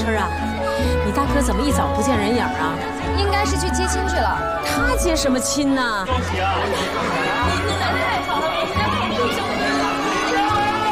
春啊，你大哥怎么一早不见人影啊？ 应该是去接亲去了。 他接什么亲呢？ 恭喜啊！您来的太好了，我们家。